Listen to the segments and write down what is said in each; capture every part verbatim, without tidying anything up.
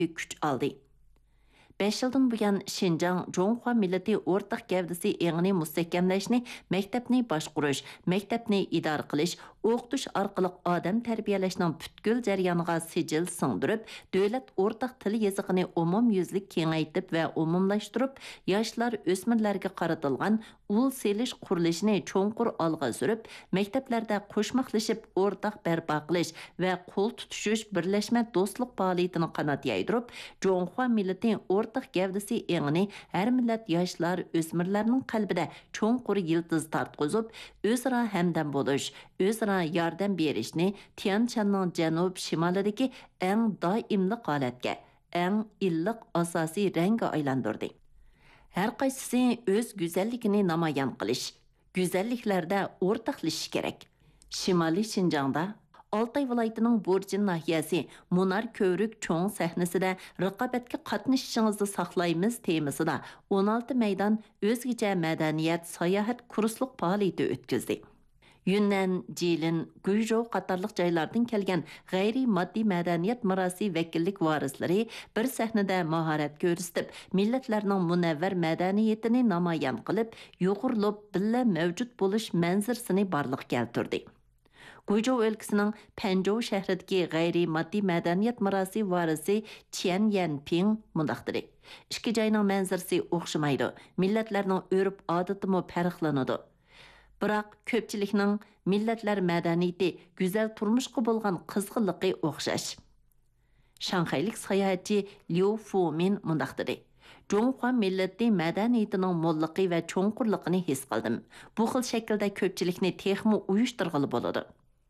kuch oldi. besh yildan buyon Şinjan Jonghua millati o'rtaq gavdasi engini mustahkamlashni, maktabni boshqarish, maktabni idora qilish, o'qitish orqali odam tarbiyalashning butkul jarayoniga sijil singdirib, davlat o'rtaq til yozig'ini umumyuzlik kengaytib va umumlashtirib, yoshlar o'smirlarga qaratilgan ul selish qurilishini cho'nqur olg'a surib, maktablarda qo'shmaqlashib o'rtaq barpo qilish va qo'l tutishish birlashma do'stlik faoliyatini qanot yaydirib, Jonghua millati o'rtaq gavdasi engini har millat yoshlar o'smirlarning qalbida cho'nqur yildiz tartqizib, o'zaro hamdam bo'lish, o'zaro yordam berishni Tian Shanning janub shimolidagi eng doimli holatga, eng illiq asosiy rangga aylantirdi. Har qaysisi o'z go'zalligini namoyon qilish, go'zalliklarda o'rtaqlashish kerak. Shimoliy Şinjangda Altay viloyatining Burjin nahiyasi Munar Ko'rik cho'ng sahnasida raqobatga qatnashishingizni saqlaymiz temasida o'n olti maydon o'zgacha madaniyat, sayohat, kursliq faoliyati o'tkazdi. Yunnan, Jilin, Guizhou qatorliq joylardan kelgan g'ayri moddiy madaniyat merosi vakillik varislari bir sahnada mahorat ko'rsatib, millatlarning munavvar madaniyatini namoyon qilib, yuqorilib billa mavjud bo'lish manzirsini barliq keltirdi. Guizhou o'lkasining Panjou shahridagi g'ayri moddiy madaniyat merosi varisi Qian Yanping mundaq dedi. Ikki joyning manzarasi o'xshamaydi, millatlarning o'rib odatimi farqlanadi. Biroq ko'pchilikning millatlar madaniyati, go'zal turmushga bo'lgan qizg'inligi o'xshash. Shanxaylik sayohatchi Liu Fumin mundaq dedi. Jonghua millati madaniyatining mo'lligi va cho'nqurligini his qildim. Bu xil shaklda ko'pchilikni texmi uyushtirg'ili bo'ladi.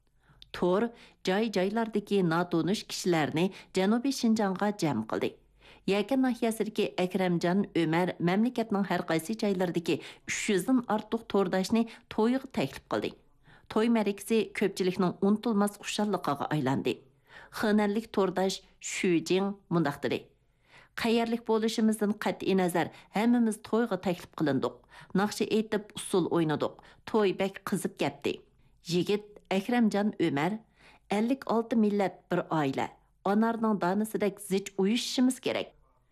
Tor joy-joylardagi notonish kishilarni Janubiy Şinjangga jam qildi. Yakan nahiyasidagi Akramjon Ömer mamlakatning har qaysi joylaridagi uch yuz dan ortiq to'rdashni to'yiga taklif qildi. To'y ma'rakasi ko'pchilikning unutilmas xushalligiga aylandi. Xonanlik to'rdash Shujing mundaq dedi. Qayerlik bo'lishimizdan qat'iy nazar hammamiz to'yga taklif qilindik. Naqshi aytib usul o'ynadik. To'y bek qizib ketdi. Yigit Akramjon Ömer ellik olti millat bir oila. Onarning donisidek zich uyushishimiz kerak.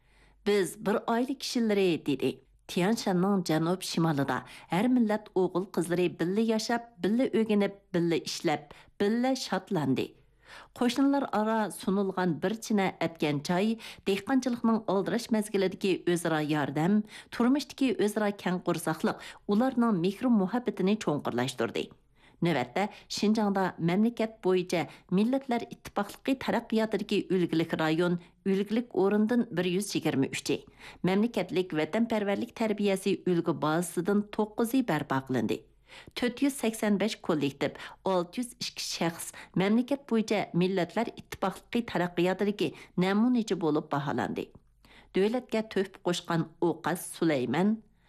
Biz bir oila kishilari dedi. Tian Shanning janub shimolida har millat o'g'il qizlari billa yashab, billa o'rganib, billa ishlab, billa shodlandi. Qo'shnilar ara sunulgan bir china atgan choy, dehqonchilikning oldirash mazgilidagi o'zaro yordam, turmushdagi o'zaro keng qursaqlik ularning mehr muhabbatini cho'nqirlashtirdi. Növətdə Şinjangda məmləkət boyunca Millatlar İttifaqlığı taraqqiyotidagi ulgulik rayon, ulgulik o'rindan bir yuz yigirma uch. Məmləkətlik vatanparvarlik tarbiyasi ulgu bazasidan to'qqiz barpo qilindi. to'rt yuz sakson besh kollektiv, olti yuz ikki shaxs məmləkət boyunca Millatlar İttifaqlığı taraqqiyotidagi namunachi bo'lib baholandi. Davlatga töhfa qo'shgan Oqas Sulayman,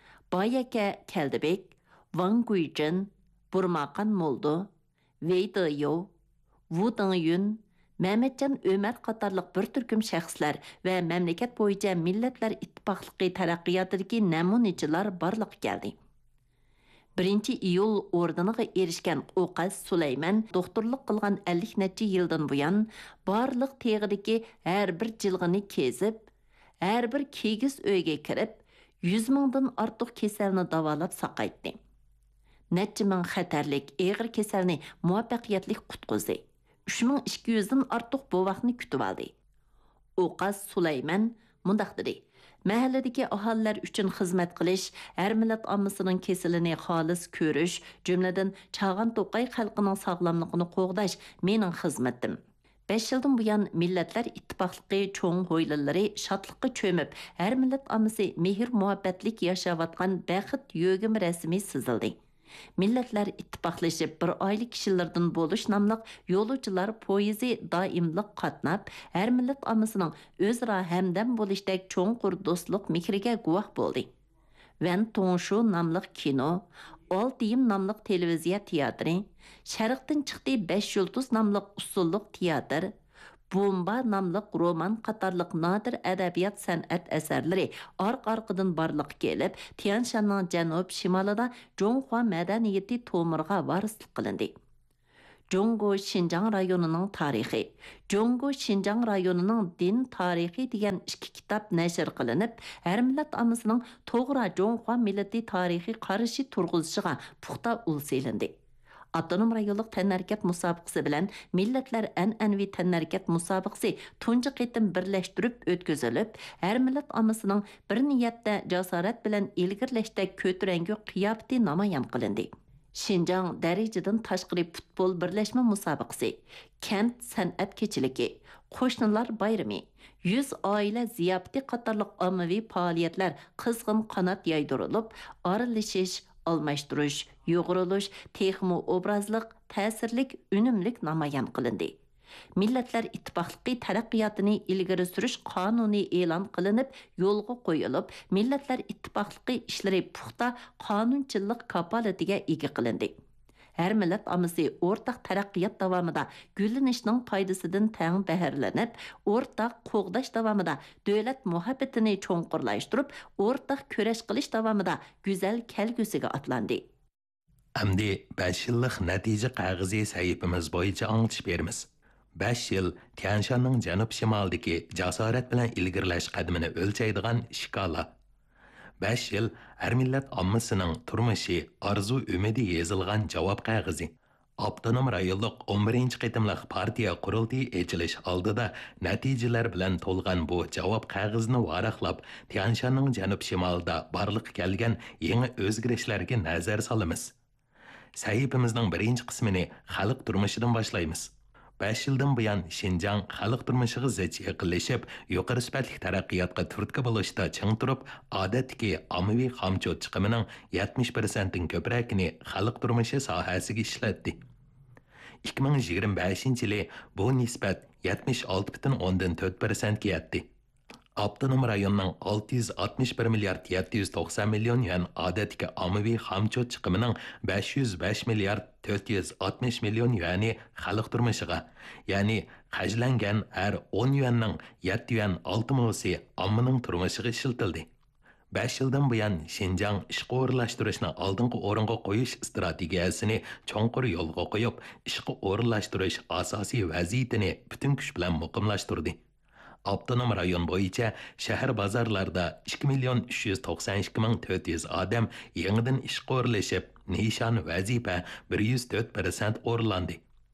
Bayaka Kaldibek, Wang Guijin, Burmaqan Moldo, Wei Deyo, Wu Dengyun, Mehmetcan Ömer qatorliq bir turkum shaxslar va mamlakat bo'yicha Millatlar Ittifoqligi taraqqiyotidagi namunachilar barliq keldi. birinchi iyul ordeniga erishgan Oqas Sulayman doktorlik qilgan ellik necha yildan buyon barliq teg'idagi har bir jilg'ini kezib, har bir kegiz uyga kirib, yuz mingdan ortiq kasalni davolab saqaytdi. Necha ming xatarlik og'ir kasalni muvaffaqiyatli qutqizdi. uch ming ikki yuz dan ortiq bovaqni kutib oldi. Oqas Sulayman mundaq dedi. Mahalladagi aholilar uchun xizmat qilish, har millat ommasining kesilini xolis ko'rish, jumladan Chag'an To'qay xalqining sog'lomligini qo'g'dash mening xizmatim. besh yildan buyon Millatlar Ittifoqligi cho'ng ho'ylalari shodlikqa cho'mib, har millat ommasi mehr muhabbatlik yashayotgan baxt yo'gim rasmi sizildi. Millatlar ittifoqlashib bir oila kishilardan bo'lish nomliq yo'lovchilar poyezi doimliq qatnab, har millat ommasining o'zaro hamdam bo'lishdek cho'nqur do'stlik mehriga guvoh bo'ldi. Van Tongshu nomliq kino, Oltiyim nomliq televiziya teatri, Sharqdan chiqdi besh yulduz nomliq usulliq teatr, Bomba nomliq roman qatorliq nodir adabiyot san'at asarlari orq-orqidan barliq kelib, Tian Shanning janub shimolida Jonghua madaniyati to'mirga varislik qilindi. Жоңго Шинжаң районының тарихи, Жоңго Шинжаң районының din tarixi degan ikki kitob nashr qilinib, har millat omasining to'g'ri Жоңхуа millati tarixiy qarashi turg'izishiga puxta ul selindi. Avtonom rayonluq tənərkət müsabiqəsi bilən Millatlar ənənvi tənərkət müsabiqəsi tuncu qitim birləşdirib ötküzülüb, hər millət amısının bir niyyətdə cəsarət bilən ilgirləşdə kötürəngü qiyafəti namayan qılındı. Şinjan dərəcədən taşqiri futbol birləşmə müsabiqəsi, kənd sənət keçiliki, qoşnilar bayrami, yüz ailə ziyafəti qatarlıq ammavi fəaliyyətlər qızğın qanat yaydırılıb, aralışış, almashtirish, yo'g'rilish, texmo obrazliq, ta'sirlik, unumlik namoyon qilindi. Millatlar ittifoqligi taraqqiyotini ilgari surish qonuni e'lon qilinib, yo'lga qo'yilib, Millatlar ittifoqligi ishlari puxta qonunchilik kapolatiga ega qilindi. Her millat amisi ortaq taraqqiyot davomida güllenishning foydasidan tang baharlanib, ortaq qo'g'dash davomida davlat muhabbatini cho'nqurlashtirib, ortaq kurash qilish davomida go'zal kelgusiga atlandi. Amdi besh yillik natija qog'ozi sahifamiz bo'yicha anglitib beramiz. besh yil Tianshanning janub-shimolidagi jasorat bilan ilgirlash qadamini o'lchaydigan shkala. besh yil har millat ommasining turmushi, orzu umidi yozilgan javob qog'ozi. Avtonom rayonluq o'n birinchi qitimliq partiya qurultiyi ochilish oldida natijalar bilan to'lgan bu javob qog'ozini varaqlab, Tianshanning janub-shimolida barliqqa kelgan yangi o'zgarishlarga nazar solamiz. Sahifamizning birinchi qismini xalq turmushidan boshlaymiz. besh yildan buyon Шинжаң xalq turmushiga zich yaqinlashib, yuqori sifatli taraqqiyotga turtki bo'lishda ching turib, odatdagi ommaviy xomchot chiqimining yetmish persentdan ko'pragini xalq turmushi sohasiga ishlatdi. ikki ming yigirma beshinchi yili bu nisbat yetmish olti butun o'ndan to'rt persentga yetdi. Avtonom rayonning olti yuz oltmish bir milliard yetti yuz to'qson million yuan odatdagi ommaviy xomchot chiqimining besh yuz besh milliard to'rt yuz oltmish million yuani xalq turmushiga, ya'ni qajlangan har o'n yuanning yetti yuan olti mo'si ommaning turmushiga ishiltildi. besh yildan buyon Шинжаң ishga o'rinlashtirishni oldingi o'ringa qo'yish strategiyasini cho'nqur yo'lga qo'yib, ishga o'rinlashtirish asosiy vaziyatini butun kuch bilan muqimlashtirdi. Avtonom rayon bo'yicha shahar bozorlarda ikki million uch yuz to'qson ikki ming to'rt yuz odam yangidan ishga o'rinlashib, nishon vazifa bir yuz to'rt persent o'rinlandi.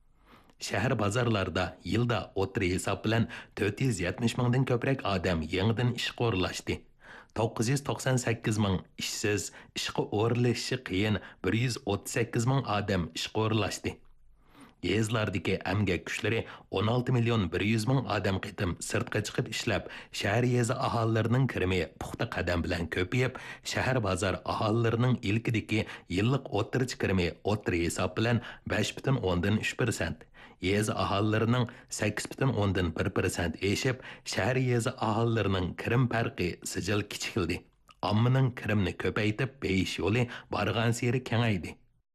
Shahar bozorlarda yilda o'tri hisob bilan to'rt yuz yetmish mingdan ko'proq odam yangidan ishga o'rinlashdi. to'qqiz yuz to'qson sakkiz ming ishsiz, ishga o'rinlashishi qiyin bir yuz o'ttiz sakkiz ming odam ishga o'rinlashdi. Yezlardagi emgak kuchlari o'n olti million bir yuz ming odam qitim sirtqa chiqib ishlab, shahar yezi aholilarining kirimi puxta qadam bilan ko'payib, shahar bozor aholilarining ilkidagi yillik o'ttirchi kirimi o'ttiri hisob bilan besh butun o'ndan uch persent, yezi aholilarining sakkiz butun o'ndan bir persent eshib, shahar yezi aholilarining kirim farqi sijil kichikildi. Ommaning kirimni ko'paytib, beyish yo'li borgan sari kengaydi.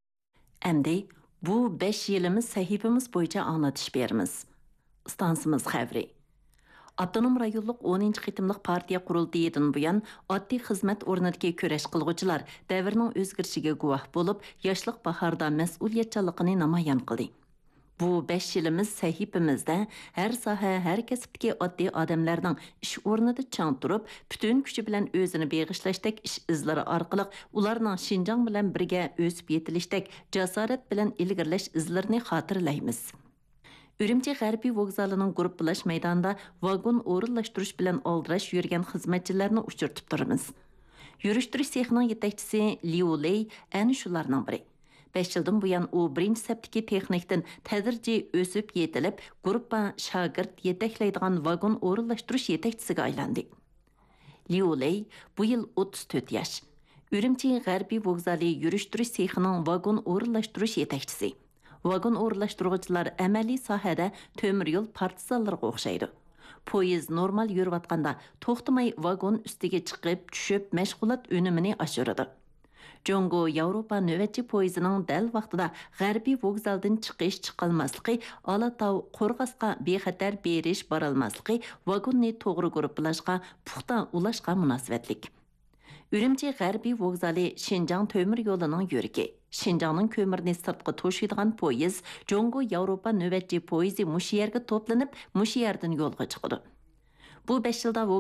Endi bu besh yilimiz sahifamiz bo'yicha anlatish beramiz. Stansimiz xavri. Avtonom rayonluq o'ninchi qitimliq partiya qurultiyidan buyon oddiy xizmat o'rnidagi kurash qilg'uvchilar davrning o'zgarishiga guvoh bo'lib, yoshlik bahorda mas'uliyatchanligini namoyon qildi. Bu besh yilimiz sahifamizda har soha, har kasbdagi oddiy odamlarning ish o'rnida chang turib, butun kuchi bilan o'zini beg'ishlashdek ish izlari orqali ularning Шинжаң bilan birga o'sib yetilishdek jasorat bilan ilgirlash izlarini xotirlaymiz. Ürümçi G'arbiy vokzalining gruppalash maydonida vagon o'rinlashtirish bilan oldirash yurgan xizmatchilarni uchirtib turamiz. Yurishtirish sexining yetakchisi Liu Lei ana shularning biri. besh yildan buyon u birinchi saptiki texnikdan tadrijiy o'sib yetilib, gruppa shagird yetaklaydigan vagon o'rinlashtirish yetakchisiga aylandi. Liu Lei bu yil o'ttiz to'rt yosh. Ürümçi G'arbiy vokzali yurishtirish sexining vagon o'rinlashtirish yetakchisi. Vagon o'rinlashtiruvchilar amaliy sohada temir yo'l partizanlarga o'xshaydi. Poyez normal yurayotganda to'xtamay vagon ustiga chiqib, tushib, mashg'ulot unumini oshiradi. Jongo Yevropa navbatchi poyezining dal vaqtida g'arbiy vokzaldan chiqish chiqilmasligi, Alatav Qo'rg'asqa bexatar berish borolmasligi vagonni to'g'ri guruhlashga, puxta ulashga munosabatlik. Үрімчі ғәрби вокзалы Шинжаң төмір yoluның yürüki. Шинжаңның көмірні сыртқы тошыйдыған poyez, Jongo Yevropa nöbetçi poyezi muşu yerге toplanıp, muşı yerden yolga çıkıdı. Bu beş yılda